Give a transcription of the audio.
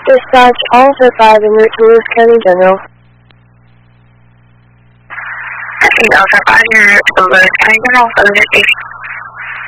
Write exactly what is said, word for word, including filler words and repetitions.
Dispatch Officer five en route to Lewis County General. Officer five en route to Lewis County General, seven fifty.